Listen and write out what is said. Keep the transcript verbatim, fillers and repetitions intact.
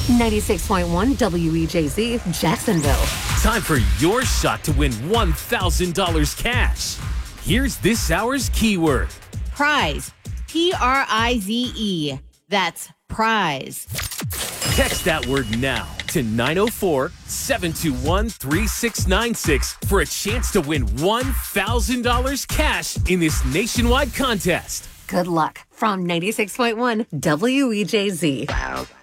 ninety-six point one W E J Z, Jacksonville. Time for your shot to win one thousand dollars cash. Here's this hour's keyword. Prize. P R I Z E. That's prize. Text that word now to nine oh four, seven two one, three six nine six for a chance to win one thousand dollars cash in this nationwide contest. Good luck from ninety-six point one W E J Z.